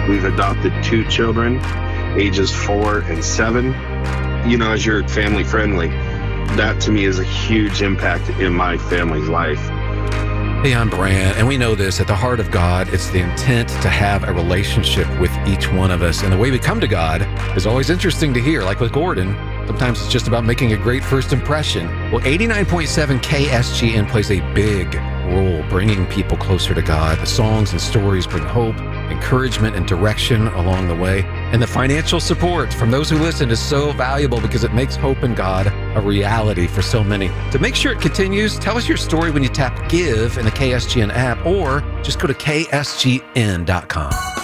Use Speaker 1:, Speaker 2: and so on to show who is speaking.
Speaker 1: We've adopted 2 children, ages 4 and 7. You know, as you're family friendly, that to me is a huge impact in my family's life.
Speaker 2: Hey, I'm Brant, and we know this. At the heart of God, it's the intent to have a relationship with each one of us. And the way we come to God is always interesting to hear. Like with Gordon, sometimes it's just about making a great first impression. Well, 89.7 KSGN plays a big role bringing people closer to God. The songs and stories bring hope, encouragement, and direction along the way. And the financial support from those who listen is so valuable because it makes hope in God a reality for so many. To make sure it continues, tell us your story when you tap Give in the KSGN app, or just go to ksgn.com.